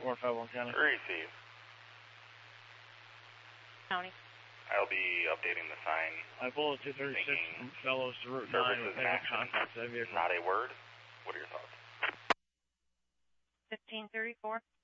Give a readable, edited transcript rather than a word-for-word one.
451 County. Receive. County. I'll be updating the sign. I pulled 236 from Fellows to Route 9 with negative contact. Not a word. What are your thoughts? 1534.